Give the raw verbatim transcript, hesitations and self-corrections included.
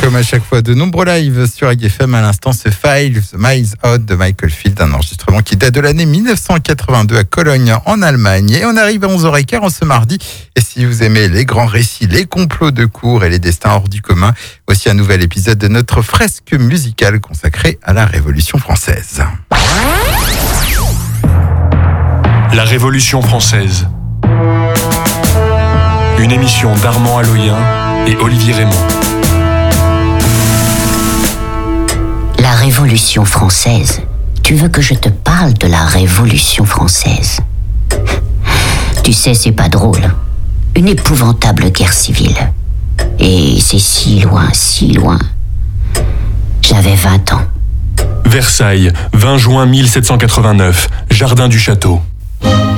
Comme à chaque fois, de nombreux lives sur Reggae F M. À l'instant, ce Five Miles Out de Michael Field, un enregistrement qui date de l'année dix-neuf cent quatre-vingt-deux à Cologne, en Allemagne. Et on arrive à onze heures quinze en ce mardi. Et si vous aimez les grands récits, les complots de cour et les destins hors du commun, voici un nouvel épisode de notre fresque musicale consacrée à la Révolution française. La Révolution française. Une émission d'Armand Aloyen et Olivier Raymond. La Révolution française. Tu veux que je te parle de la Révolution française? Tu sais, c'est pas drôle. Une épouvantable guerre civile. Et c'est si loin, si loin. J'avais vingt ans. Versailles, vingt juin mille sept cent quatre-vingt-neuf, Jardin du Château.